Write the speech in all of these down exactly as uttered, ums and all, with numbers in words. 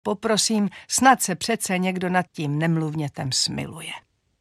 Poprosím, snad se přece někdo nad tím nemluvnětem smiluje.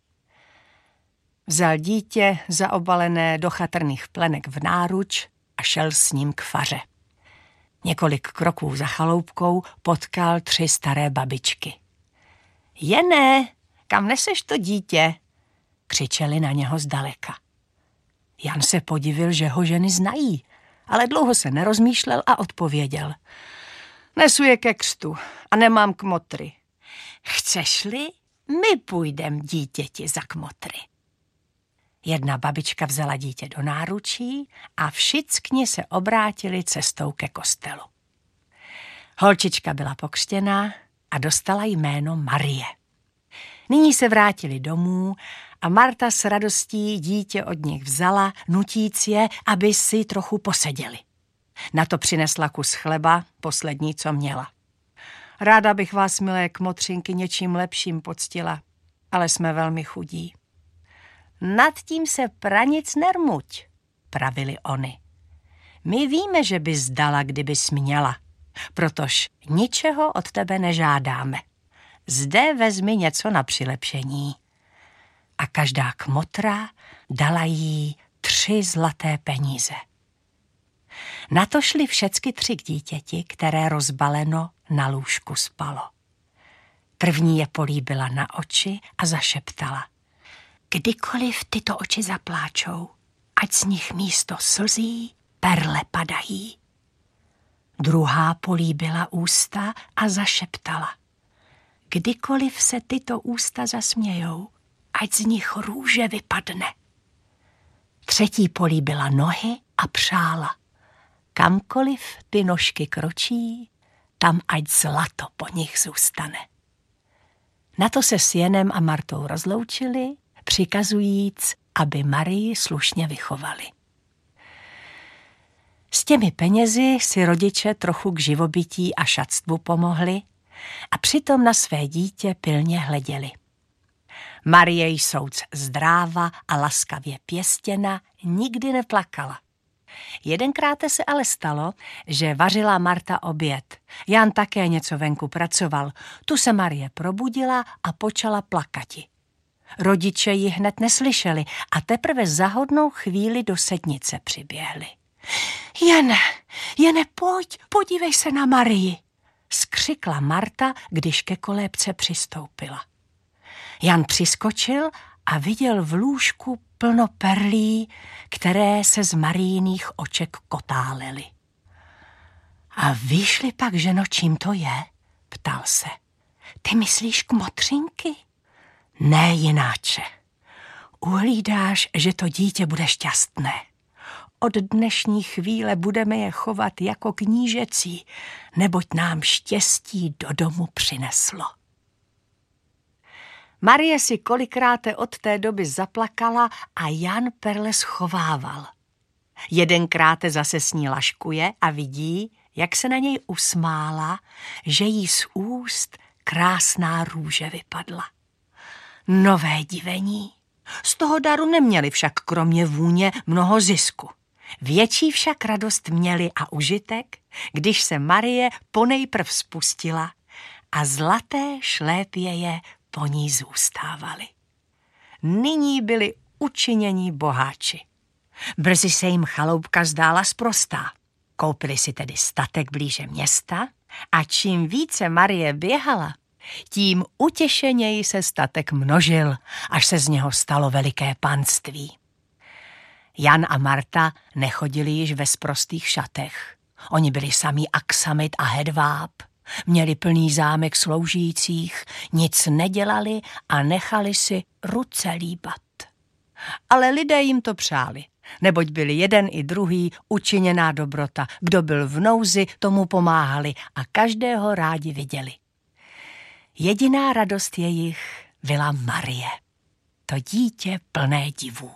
Vzal dítě zaobalené do chatrných plenek v náruč a šel s ním k faře. Několik kroků za chaloupkou potkal tři staré babičky. Jené, kam neseš to dítě? Křičeli na něho zdaleka. Jan se podivil, že ho ženy znají, ale dlouho se nerozmýšlel a odpověděl. Nesu je ke křtu a nemám kmotry. Chceš-li, my půjdem dítěti za kmotry. Jedna babička vzala dítě do náručí a všichni se obrátili cestou ke kostelu. Holčička byla pokřtěná a dostala jméno Marie. Nyní se vrátili domů a Marta s radostí dítě od nich vzala, nutíc je, aby si trochu poseděli. Na to přinesla kus chleba, poslední, co měla. Ráda bych vás, milé kmotřinky, něčím lepším poctila, ale jsme velmi chudí. Nad tím se pranic nermuť, pravili oni. My víme, že bys dala, kdybys měla, protož ničeho od tebe nežádáme. Zde vezmi něco na přilepšení. A každá kmotra dala jí tři zlaté peníze. Na to šli všecky tři k dítěti, které rozbaleno na lůžku spalo. První je políbila na oči a zašeptala. Kdykoliv tyto oči zapláčou, ať z nich místo slzí perle padají. Druhá políbila ústa a zašeptala. Kdykoliv se tyto ústa zasmějou, ať z nich růže vypadne. Třetí políbila nohy a přála. Kamkoliv ty nožky kročí, tam ať zlato po nich zůstane. Na to se s Janem a Martou rozloučili, přikazujíc, aby Marii slušně vychovali. S těmi penězi si rodiče trochu k živobytí a šatstvu pomohli a přitom na své dítě pilně hleděli. Marie jsouc zdráva a laskavě pěstěna nikdy neplakala. Jedenkrát se ale stalo, že vařila Marta oběd. Jan také něco venku pracoval. Tu se Marie probudila a počala plakati. Rodiče ji hned neslyšeli a teprve za hodnou chvíli do sednice přiběhli. Jene, Jene, pojď, podívej se na Marii, skřikla Marta, když ke kolébce přistoupila. Jan přiskočil a viděl v lůžku plno perlí, které se z Marijiných oček kotálely. A víš-li pak, ženo, čím to je? Ptal se. Ty myslíš kmotřinky? Ne jináče. Uhlídáš, že to dítě bude šťastné. Od dnešní chvíle budeme je chovat jako knížecí, neboť nám štěstí do domu přineslo. Marie si kolikráte od té doby zaplakala a Jan perle schovával. Jedenkráte zase s ní laškuje a vidí, jak se na něj usmála, že jí z úst krásná růže vypadla. Nové divení. Z toho daru neměli však kromě vůně mnoho zisku. Větší však radost měli a užitek, když se Marie ponejprv spustila a zlaté šlépěje po ní zůstávaly. Nyní byli učinění boháči. Brzy se jim chaloupka zdála sprostá. Koupili si tedy statek blíže města a čím více Marie běhala, tím utěšeněji se statek množil, až se z něho stalo veliké panství. Jan a Marta nechodili již ve sprostých šatech. Oni byli samý aksamit a hedváb, měli plný zámek sloužících, nic nedělali a nechali si ruce líbat. Ale lidé jim to přáli, neboť byli jeden i druhý učiněná dobrota. Kdo byl v nouzi, tomu pomáhali a každého rádi viděli. Jediná radost jejich byla Marie, to dítě plné divů.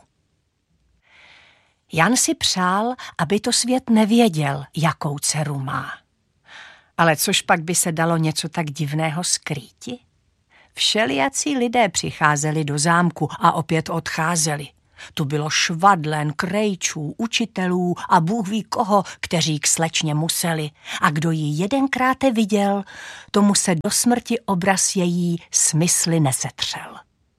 Jan si přál, aby to svět nevěděl, jakou dceru má. Ale což pak by se dalo něco tak divného skrýti? Všelijací lidé přicházeli do zámku a opět odcházeli. Tu bylo švadlen, krejčů, učitelů a Bůh ví koho, kteří k slečně museli. A kdo ji jedenkrát viděl, tomu se do smrti obraz její smysly nesetřel.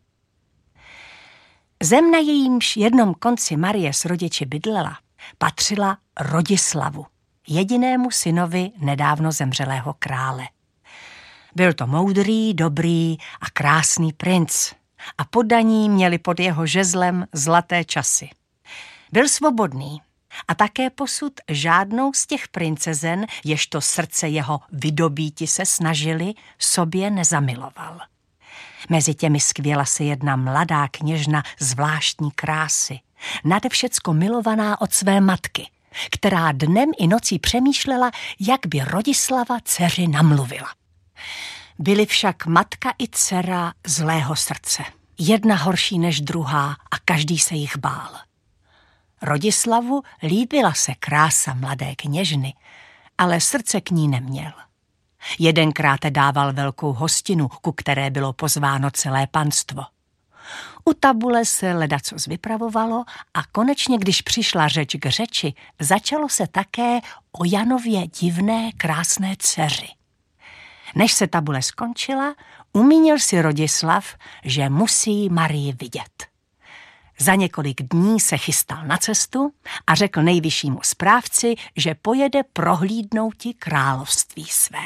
Zem, na jejímž jednom konci Marie s rodiči bydlela, patřila Rodislavu, jedinému synovi nedávno zemřelého krále. Byl to moudrý, dobrý a krásný princ a poddaní měli pod jeho žezlem zlaté časy. Byl svobodný a také posud žádnou z těch princezen, ježto srdce jeho vydobíti se snažili, sobě nezamiloval. Mezi těmi skvěla se jedna mladá kněžna zvláštní krásy, nade všecko milovaná od své matky, která dnem i nocí přemýšlela, jak by Rodislava dceři namluvila. Byly však matka i dcera zlého srdce, jedna horší než druhá a každý se jich bál. Rodislavu líbila se krása mladé kněžny, ale srdce k ní neměl. Jedenkrát dával velkou hostinu, ku které bylo pozváno celé panstvo. U tabule se ledacos vypravovalo a konečně, když přišla řeč k řeči, začalo se také o Janově divné krásné dceři. Než se tabule skončila, umínil si Rodislav, že musí Marii vidět. Za několik dní se chystal na cestu a řekl nejvyššímu správci, že pojede prohlídnouti království své.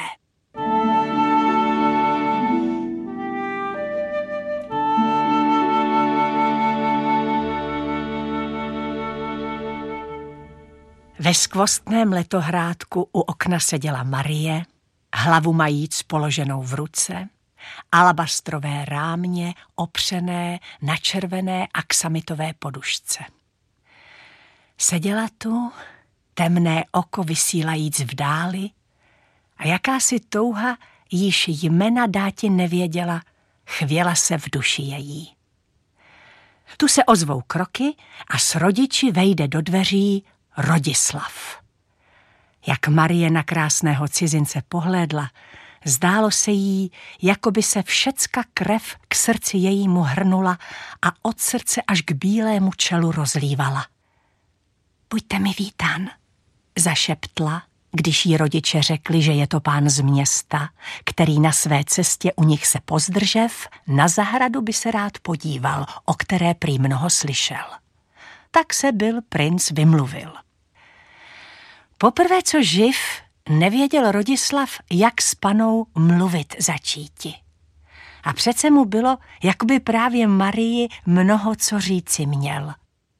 Ve skvostném letohrádku u okna seděla Marie, hlavu majíc položenou v ruce, alabastrové rámě opřené na červené aksamitové podušce. Seděla tu, temné oko vysílajíc v dáli, a jakási touha, již jména dáti nevěděla, chvěla se v duši její. Tu se ozvou kroky a s rodiči vejde do dveří Rodislav. Jak Marie na krásného cizince pohlédla, zdálo se jí, jako by se všecka krev k srdci jejímu hrnula a od srdce až k bílému čelu rozlívala. Buďte mi vítán, zašeptla, když jí rodiče řekli, že je to pán z města, který na své cestě u nich se pozdržev, na zahradu by se rád podíval, o které prý mnoho slyšel. Tak se byl princ vymluvil. Poprvé, co živ, nevěděl Rodislav, jak s panou mluvit začíti. A přece mu bylo, jak by právě Marii mnoho co říci měl.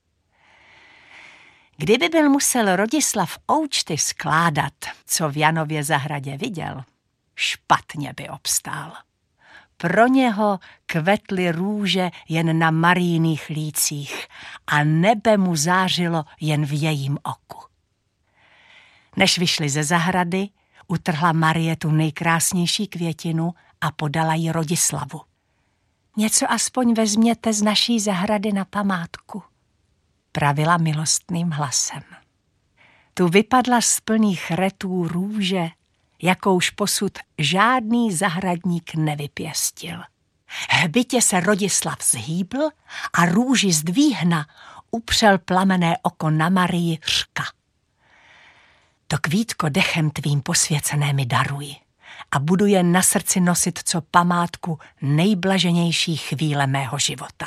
Kdyby byl musel Rodislav oučty skládat, co v Janově zahradě viděl, špatně by obstál. Pro něho kvetly růže jen na Marijných lících a nebe mu zářilo jen v jejím oku. Než vyšli ze zahrady, utrhla Marie tu nejkrásnější květinu a podala ji Rodislavu. Něco aspoň vezměte z naší zahrady na památku, pravila milostným hlasem. Tu vypadla z plných retů růže, jakouž posud žádný zahradník nevypěstil. Hbitě se Rodislav zhýbl a růži zdvíhna upřel plamené oko na Marii řka. To kvítko dechem tvým posvěcené mi daruj a budu jen na srdci nosit co památku nejblaženější chvíle mého života.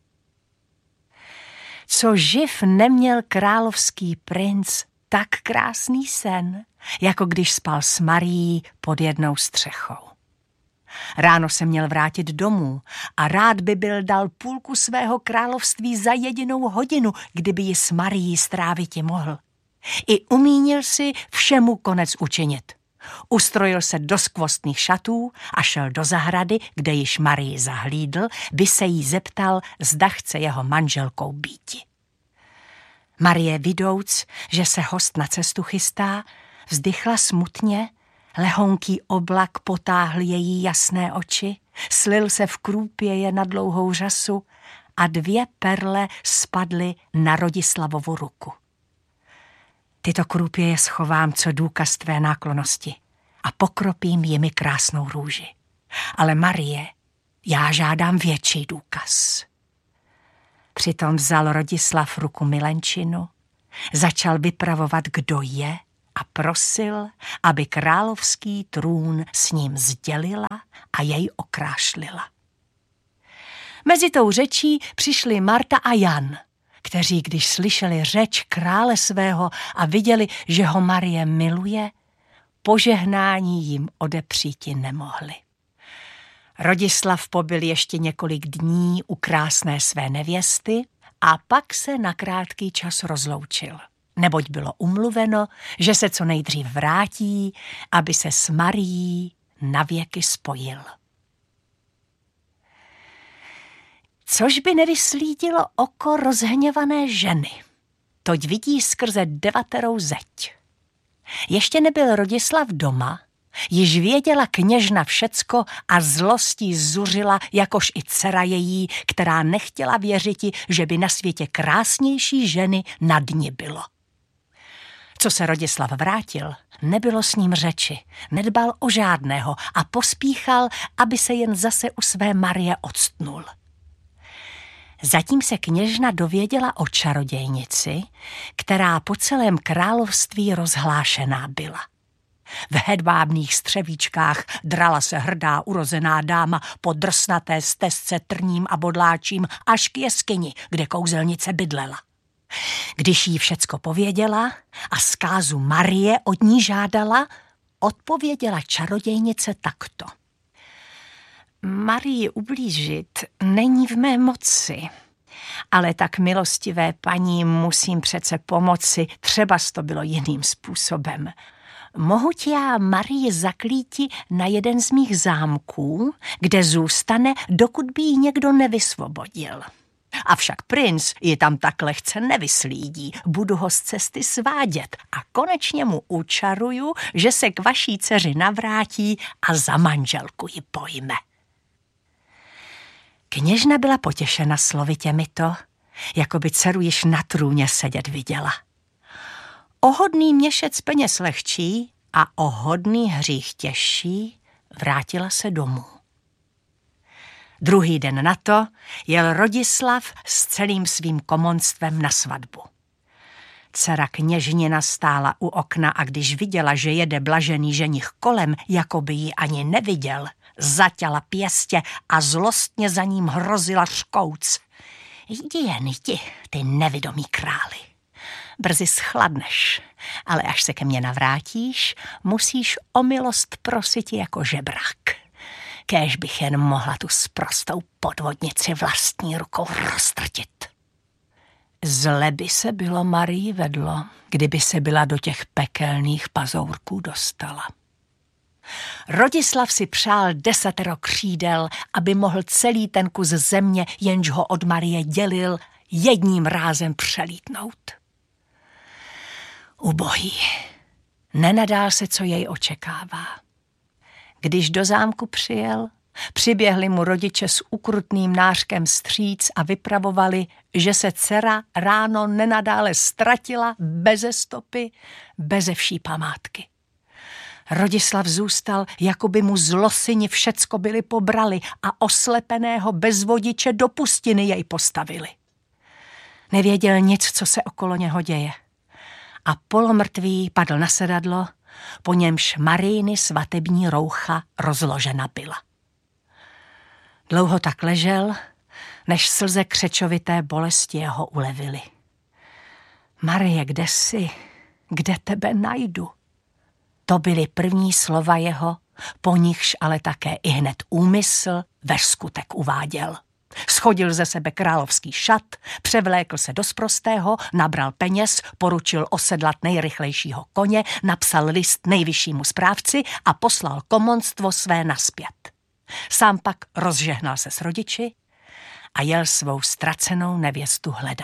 Co živ neměl královský princ tak krásný sen, jako když spal s Marií pod jednou střechou. Ráno se měl vrátit domů a rád by byl dal půlku svého království za jedinou hodinu, kdyby ji s Marií stráviti mohl. I umínil si všemu konec učinit. Ustrojil se do skvostných šatů a šel do zahrady, kde již Marii zahlídl, by se jí zeptal, zda chce jeho manželkou býti. Marie vidouc, že se host na cestu chystá, vzdychla smutně, lehonký oblak potáhl její jasné oči, slil se v krůpěje na dlouhou řasu a dvě perle spadly na Rodislavovu ruku. Tyto krůpěje schovám co důkaz tvé náklonnosti a pokropím jimi krásnou růži. Ale Marie, já žádám větší důkaz. Přitom vzal Rodislav ruku milenčinu, začal vypravovat, kdo je, a prosil, aby královský trůn s ním sdělila a jej okrášlila. Mezi tou řečí přišli Marta a Jan, kteří, když slyšeli řeč krále svého a viděli, že ho Marie miluje, požehnání jim odepříti nemohli. Rodislav pobyl ještě několik dní u krásné své nevěsty a pak se na krátký čas rozloučil, neboť bylo umluveno, že se co nejdřív vrátí, aby se s Marií navěky spojil. Což by nevyslídilo oko rozhněvané ženy, toť vidí skrze devaterou zeď. Ještě nebyl Rodislav doma, již věděla kněžna všecko a zlostí zuřila, jakož i dcera její, která nechtěla věřiti, že by na světě krásnější ženy nad ní bylo. Co se Rodislav vrátil, nebylo s ním řeči, nedbal o žádného a pospíchal, aby se jen zase u své Marie octnul. Zatím se kněžna dověděla o čarodějnici, která po celém království rozhlášená byla. V hedvábných střevíčkách drala se hrdá urozená dáma po drsnaté stezce trním a bodláčím až k jeskyni, kde kouzelnice bydlela. Když jí všecko pověděla a zkázu Marie od ní žádala, odpověděla čarodějnice takto. Marii ublížit není v mé moci, ale tak milostivé paní musím přece pomoci, třebas to bylo jiným způsobem. Mohu ti já Marii zaklíti na jeden z mých zámků, kde zůstane, dokud by ji někdo nevysvobodil. Avšak princ ji tam tak lehce nevyslídí, budu ho z cesty svádět a konečně mu učaruju, že se k vaší dceři navrátí a za manželku ji pojme. Kněžna byla potěšena slovy těmito, jako by dceru již na trůně sedět viděla. Ohodný měšec peněz lehčí a ohodný hřích těžší vrátila se domů. Druhý den na to jel Rodislav s celým svým komonstvem na svatbu. Dcera kněžnina stála u okna a když viděla, že jede blažený ženich kolem, jako by ji ani neviděl, zaťala pěstě a zlostně za ním hrozila škouc. Jdi jen, jdi, ty nevidomý králi. Brzy schladneš, ale až se ke mně navrátíš, musíš o milost prosit jako žebrák. Kéž bych jen mohla tu sprostou podvodnici vlastní rukou roztrtit. Zle by se bylo Marii vedlo, kdyby se byla do těch pekelných pazourků dostala. Rodislav si přál desatero křídel, aby mohl celý ten kus země, jenž ho od Marie dělil, jedním rázem přelítnout. Ubohý, nenadál se, co jej očekává. Když do zámku přijel, přiběhli mu rodiče s ukrutným nářkem vstříc a vypravovali, že se dcera ráno nenadále ztratila beze stopy, beze vší památky. Rodislav zůstal, jako by mu zlosyni všecko byli pobrali a oslepeného bez vodiče do pustiny jej postavili. Nevěděl nic, co se okolo něho děje. A polomrtvý padl na sedadlo, po němž Marijiny svatební roucha rozložena byla. Dlouho tak ležel, než slze křečovité bolesti jeho ulevily. Marie, kde jsi? Kde tebe najdu? To byly první slova jeho, po nichž ale také i hned úmysl ve skutek uváděl. Schodil ze sebe královský šat, převlékl se do sprostého, nabral peněz, poručil osedlat nejrychlejšího koně, napsal list nejvyššímu správci a poslal komonstvo své naspět. Sám pak rozžehnal se s rodiči a jel svou ztracenou nevěstu hledat.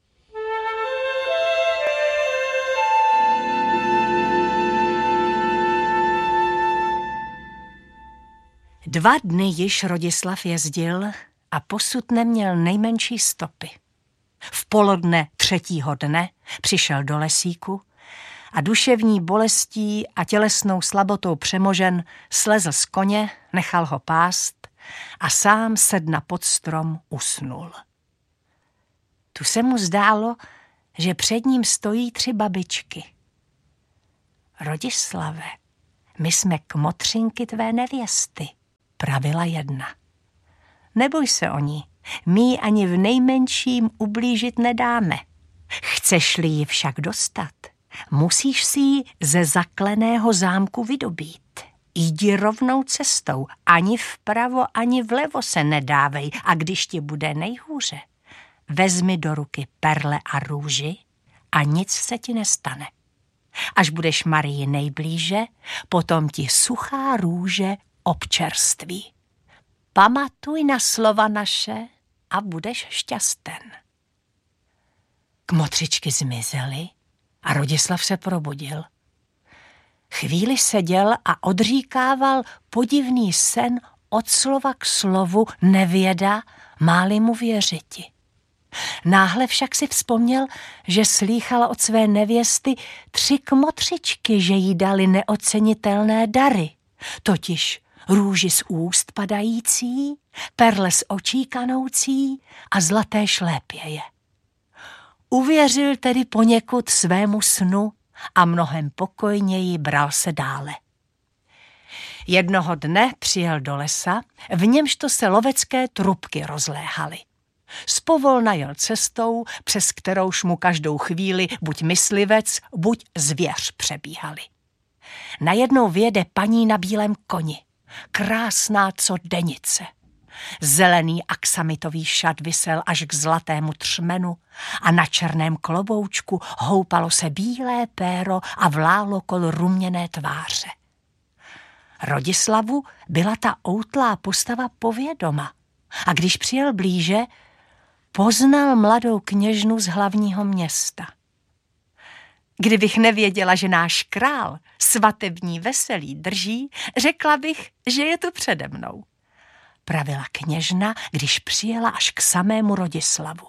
Dva dny již Rodislav jezdil a posud neměl nejmenší stopy. V polodne třetího dne přišel do lesíku a duševní bolestí a tělesnou slabotou přemožen slezl z koně, nechal ho pást a sám sedna pod strom usnul. Tu se mu zdálo, že před ním stojí tři babičky. Rodislave, my jsme kmotřinky tvé nevěsty, pravila jedna. Neboj se o ní, my ji ani v nejmenším ublížit nedáme. Chceš-li ji však dostat, musíš si ji ze zakleného zámku vydobít. Jdi rovnou cestou, ani vpravo, ani vlevo se nedávej, a když ti bude nejhůře, vezmi do ruky perle a růži a nic se ti nestane. Až budeš Marii nejblíže, potom ti suchá růže občerství. Pamatuj na slova naše a budeš šťasten. Kmotřičky zmizely a Rodislav se probudil. Chvíli seděl a odříkával podivný sen od slova k slovu, nevěda, máli mu věřiti. Náhle však si vzpomněl, že slýchal od své nevěsty tři kmotřičky, že jí dali neocenitelné dary, totiž růži z úst padající, perle z očí kanoucí a zlaté šlépěje. Uvěřil tedy poněkud svému snu a mnohem pokojněji bral se dále. Jednoho dne přijel do lesa, v němž to se lovecké trubky rozléhaly. Zpovolna jel cestou, přes kterouž mu každou chvíli buď myslivec, buď zvěř přebíhali. Najednou vyjede paní na bílém koni, krásná co denice. Zelený aksamitový šat visel až k zlatému třmenu a na černém kloboučku houpalo se bílé péro a vlálo kol ruměné tváře. Rodislavu byla ta outlá postava povědoma a když přijel blíže, poznal mladou kněžnu z hlavního města. Kdybych nevěděla, že náš král svatební veselí drží, řekla bych, že je tu přede mnou, pravila kněžna, když přijela až k samému Rodislavu.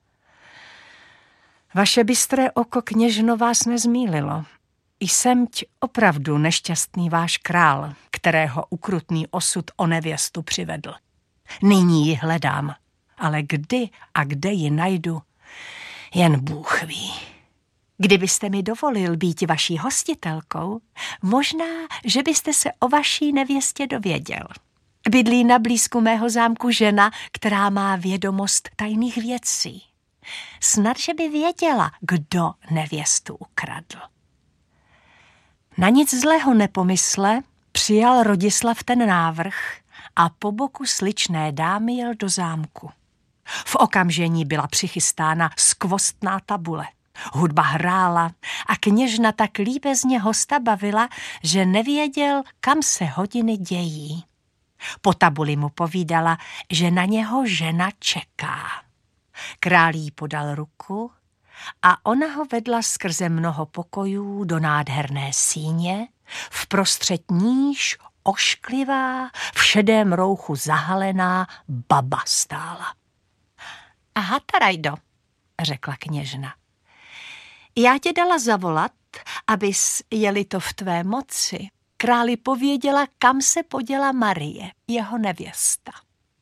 Vaše bystré oko, kněžno, vás nezmýlilo. Jsemť opravdu nešťastný váš král, kterého ukrutný osud o nevěstu přivedl. Nyní ji hledám, ale kdy a kde ji najdu, jen Bůh ví. Kdybyste mi dovolil být vaší hostitelkou, možná, že byste se o vaší nevěstě dověděl. Bydlí na blízku mého zámku žena, která má vědomost tajných věcí. Snad, že by věděla, kdo nevěstu ukradl. Na nic zlého nepomysle přijal Rodislav ten návrh a po boku sličné dámy jel do zámku. V okamžení byla přichystána skvostná tabule. Hudba hrála a kněžna tak líbezně hosta bavila, že nevěděl, kam se hodiny dějí. Po tabuli mu povídala, že na něho žena čeká. Král jí podal ruku a ona ho vedla skrze mnoho pokojů do nádherné síně, vprostřed níž ošklivá, v šedém rouchu zahalená baba stála. Aha, Tarajdo, řekla kněžna. Já tě dala zavolat, abys, je-li to v tvé moci, králi pověděla, kam se poděla Marie, jeho nevěsta.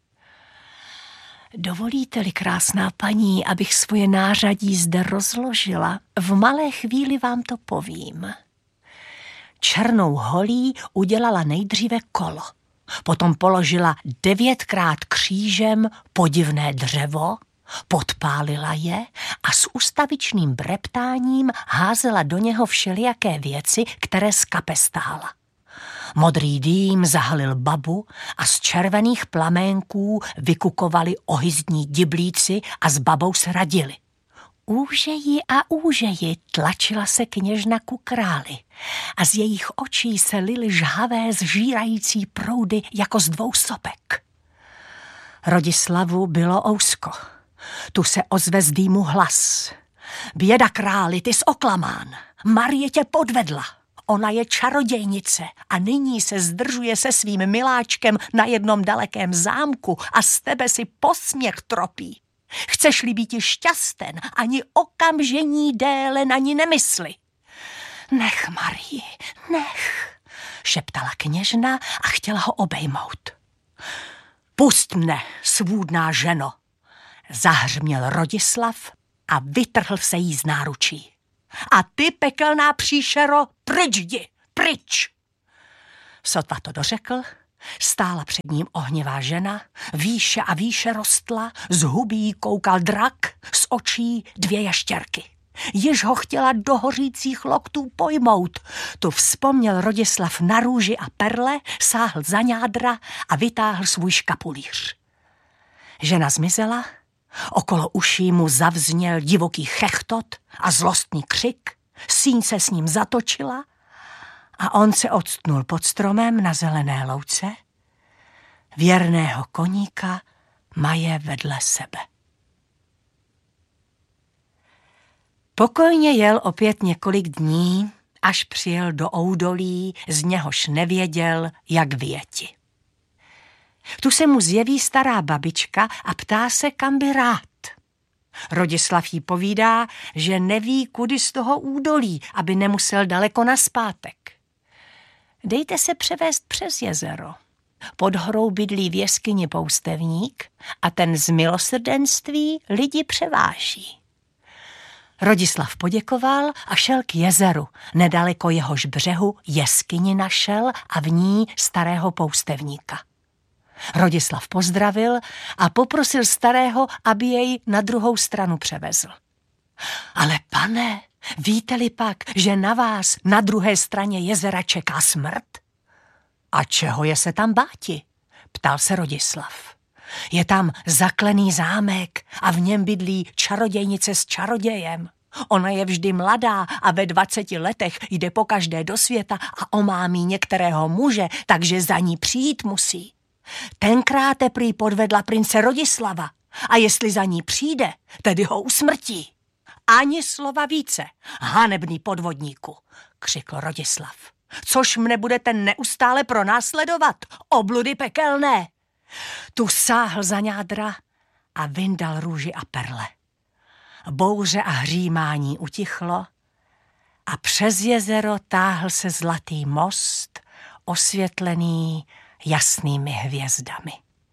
Dovolíte-li, krásná paní, abych svoje nářadí zde rozložila, v malé chvíli vám to povím. Černou holí udělala nejdříve kolo, potom položila devětkrát křížem podivné dřevo, podpálila je a s ustavičným breptáním házela do něho všelijaké věci, které z kapes táhla. Modrý dým zahalil babu a z červených plaménků vykukovali ohyzdní diblíci a s babou se radili. Úžeji a úžeji tlačila se kněžna ku králi a z jejich očí se lily žhavé zžírající proudy jako z dvou sopek. Rodislavu bylo ousko. Tu se ozve z dýmu hlas. Běda králi, ty jsi oklamán. Marie tě podvedla. Ona je čarodějnice a nyní se zdržuje se svým miláčkem na jednom dalekém zámku a z tebe si posměch tropí. Chceš-li být šťasten, ani okamžení déle na ní nemysli. Nech, Marii, nech, šeptala kněžna a chtěla ho obejmout. Pust mne, svůdná ženo, Zahřměl Rodislav a vytrhl se jí z náručí. A ty, pekelná příšero, pryč jdi, pryč! Sotva to dořekl, stála před ním ohnivá žena, výše a výše rostla, z hubí koukal drak, z očí dvě jaštěrky. Již ho chtěla do hořících loktů pojmout. Tu vzpomněl Rodislav na růži a perle, sáhl za ňádra a vytáhl svůj škapulíř. Žena zmizela, okolo uší mu zavzněl divoký chechtot a zlostný křik, síň se s ním zatočila a on se odstnul pod stromem na zelené louce, věrného koníka maje vedle sebe. Pokojně jel opět několik dní, až přijel do Oudolí, z něhož nevěděl, jak vyjeti. Tu se mu zjeví stará babička a ptá se, kam by rád. Rodislav jí povídá, že neví, kudy z toho údolí, aby nemusel daleko naspátek. Dejte se převést přes jezero. Pod horou bydlí v jeskyni poustevník a ten z milosrdenství lidi převáží. Rodislav poděkoval a šel k jezeru. Nedaleko jehož břehu jeskyni našel a v ní starého poustevníka. Rodislav pozdravil a poprosil starého, aby jej na druhou stranu převezl. Ale pane, víte-li pak, že na vás na druhé straně jezera čeká smrt? A čeho je se tam báti? Ptal se Rodislav. Je tam zaklený zámek a v něm bydlí čarodějnice s čarodějem. Ona je vždy mladá a ve dvaceti letech jde pokaždé do světa a omámí některého muže, takže za ní přijít musí. Tenkrát prý podvedla prince Rodislava a jestli za ní přijde, tedy ho usmrtí. Ani slova více, hanebný podvodníku, křikl Rodislav. Což mne budete neustále pronásledovat, obludy pekelné. Tu sáhl za ňádra a vyndal růži a perle. Bouře a hřímání utichlo a přes jezero táhl se zlatý most, osvětlený jasnými hvězdami.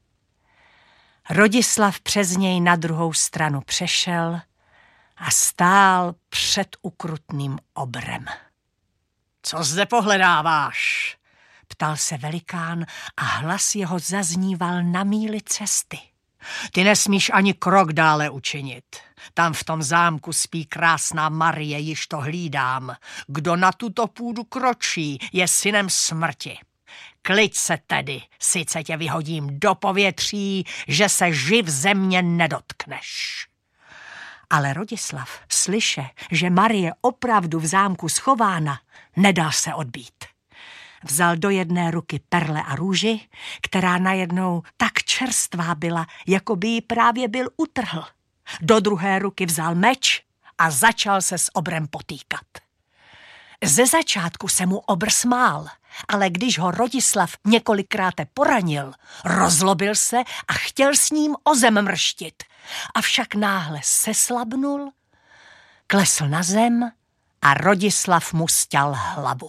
Rodislav přes něj na druhou stranu přešel a stál před ukrutným obrem. Co zde pohledáváš? Ptal se velikán a hlas jeho zazníval na míli cesty. Ty nesmíš ani krok dále učinit. Tam v tom zámku spí krásná Marie, již to hlídám. Kdo na tuto půdu kročí, je synem smrti. Kliď se tedy, sice tě vyhodím do povětří, že se živ země nedotkneš. Ale Rodislav slyše, že Marie opravdu v zámku schována, nedal se odbít. Vzal do jedné ruky perle a růži, která najednou tak čerstvá byla, jako by ji právě byl utrhl. Do druhé ruky vzal meč a začal se s obrem potýkat. Ze začátku se mu obr smál, ale když ho Rodislav několikrát poranil, rozlobil se a chtěl s ním o zem mrštit. Avšak náhle seslabnul, klesl na zem a Rodislav mu sťal hlavu.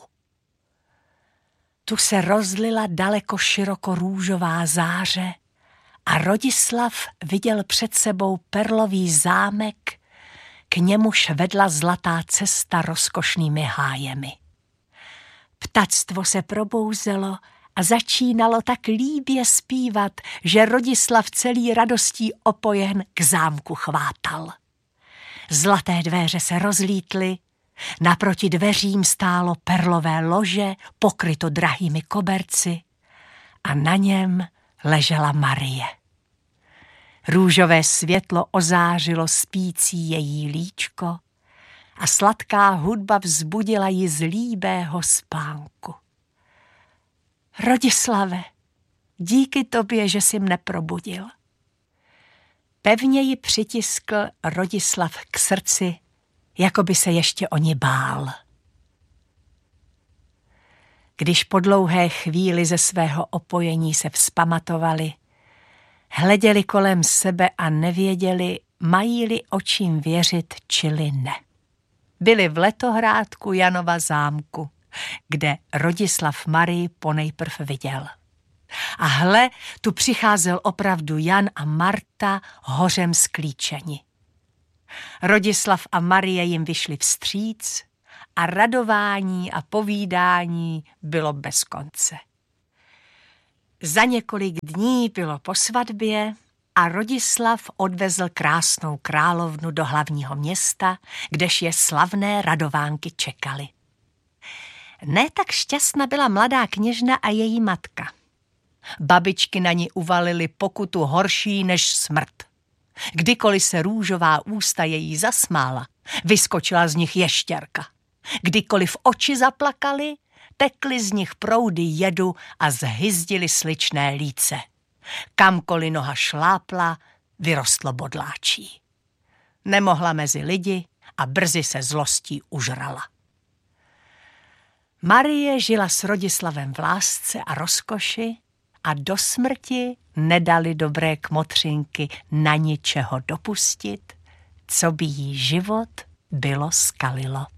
Tu se rozlila daleko široko růžová záře a Rodislav viděl před sebou perlový zámek, k němuž vedla zlatá cesta rozkošnými hájemi. Ptactvo se probouzelo a začínalo tak líbě zpívat, že Rodislav celý radostí opojen k zámku chvátal. Zlaté dveře se rozlítly, naproti dveřím stálo perlové lože, pokryto drahými koberci a na něm ležela Marie. Růžové světlo ozářilo spící její líčko a sladká hudba vzbudila ji z líbého spánku. Rodislave, díky tobě, že jsi mne probudil. Pevně ji přitiskl Rodislav k srdci, jako by se ještě o ní bál. Když po dlouhé chvíli ze svého opojení se vzpamatovali, hleděli kolem sebe a nevěděli, mají-li očím věřit, čili ne. Byli v letohrádku Janova zámku, kde Rodislav Marii ponejprv viděl. A hle, tu přicházel opravdu Jan a Marta hořem sklíčeni. Rodislav a Marie jim vyšli vstříc a radování a povídání bylo bez konce. Za několik dní bylo po svatbě a Rodislav odvezl krásnou královnu do hlavního města, kdež je slavné radovánky čekaly. Ne tak šťastná byla mladá kněžna a její matka. Babičky na ní uvalily pokutu horší než smrt. Kdykoliv se růžová ústa její zasmála, vyskočila z nich ještěrka. Kdykoliv oči zaplakaly, tekly z nich proudy jedu a zhyzdily sličné líce. Kamkoliv noha šlápla, vyrostlo bodláčí. Nemohla mezi lidi a brzy se zlostí užrala. Marie žila s Rodislavem v lásce a rozkoši a do smrti nedali dobré kmotřinky na ničeho dopustit, co by jí život bylo skalilo.